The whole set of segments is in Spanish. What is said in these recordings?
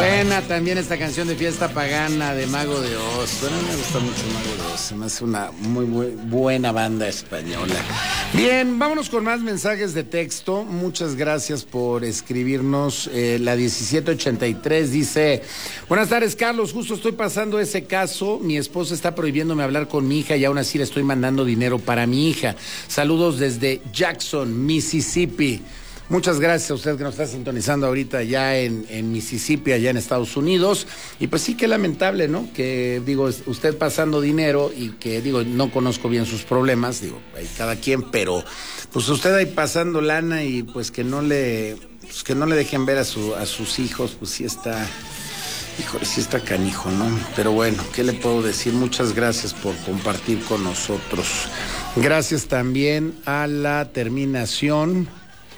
buena también esta canción de Fiesta Pagana de Mago de Oz. Bueno, me gusta mucho Mago de Oz. Se me hace una muy buena banda española. Bien, vámonos con más mensajes de texto. Muchas gracias por escribirnos. La 1783 dice: buenas tardes, Carlos. Justo estoy pasando ese caso. Mi esposa está prohibiéndome hablar con mi hija y aún así le estoy mandando dinero para mi hija. Saludos desde Jackson, Mississippi. Muchas gracias a usted que nos está sintonizando ahorita ya en Mississippi, allá en Estados Unidos. Y pues sí, qué lamentable, ¿no? Que, digo, usted pasando dinero y que, digo, no conozco bien sus problemas, digo, hay cada quien, pero pues usted ahí pasando lana y pues que no le dejen ver a sus hijos, pues sí está, híjole, sí está canijo, ¿no? Pero bueno, ¿qué le puedo decir? Muchas gracias por compartir con nosotros. Gracias también a la terminación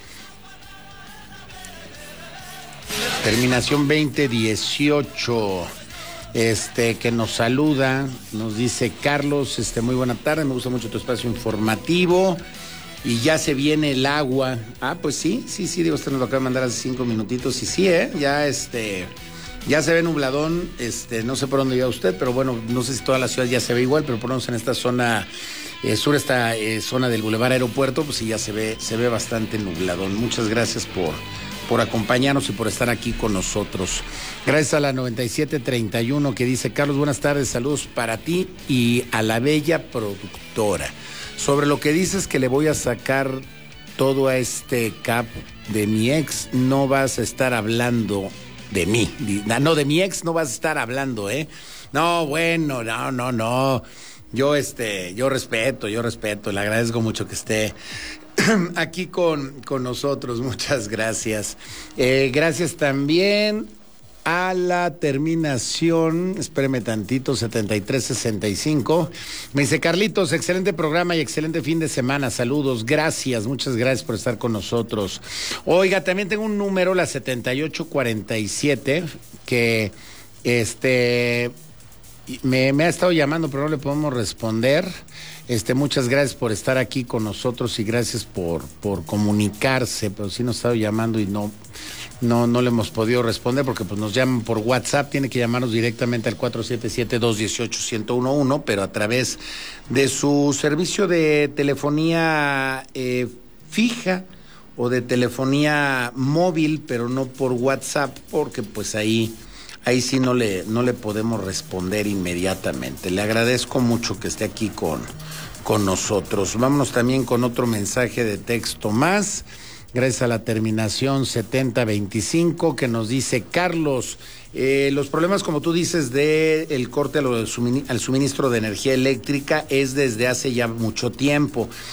2018, que nos saluda, nos dice: Carlos, muy buena tarde, me gusta mucho tu espacio informativo y ya se viene el agua. Ah, pues sí, digo, usted nos lo acaba de mandar hace 5 minutitos y sí, ya ya se ve nubladón, no sé por dónde iba usted, pero bueno, no sé si toda la ciudad ya se ve igual, pero por lo menos en esta zona sur, esta zona del Boulevard Aeropuerto, pues sí, ya se ve bastante nubladón. Muchas gracias por acompañarnos y por estar aquí con nosotros. Gracias a la 9731 que dice: Carlos, buenas tardes, saludos para ti y a la bella productora. Sobre lo que dices que le voy a sacar todo a este cap de mi ex, no vas a estar hablando de mí. No, de mi ex no vas a estar hablando, ¿eh? No, bueno, no. Yo respeto, le agradezco mucho que esté aquí con nosotros, muchas gracias. Gracias también a la terminación, espéreme tantito, 7365. Me dice: Carlitos, excelente programa y excelente fin de semana, saludos, gracias, muchas gracias por estar con nosotros. Oiga, también tengo un número, la 7847, que me ha estado llamando, pero no le podemos responder. Muchas gracias por estar aquí con nosotros y gracias por comunicarse, pero sí nos ha estado llamando y no le hemos podido responder porque pues nos llaman por WhatsApp. Tiene que llamarnos directamente al 477-218-1011, pero a través de su servicio de telefonía fija o de telefonía móvil, pero no por WhatsApp, porque pues ahí sí no le podemos responder inmediatamente. Le agradezco mucho que esté aquí con nosotros. Vámonos también con otro mensaje de texto más. Gracias a la terminación 7025 que nos dice: Carlos, los problemas, como tú dices, de el corte al suministro de energía eléctrica es desde hace ya mucho tiempo.